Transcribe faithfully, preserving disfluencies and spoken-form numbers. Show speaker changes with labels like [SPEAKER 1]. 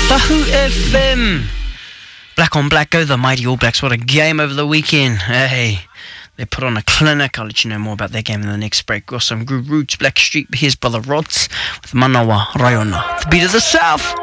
[SPEAKER 1] Tahu F M. Black on Black go the mighty All Blacks. What a game over the weekend. Hey, they put on a clinic. I'll let you know more about their game in the next break. Got some good roots, Black Street. Here's Brother Rods with Manawa Raiona. The beat of the South.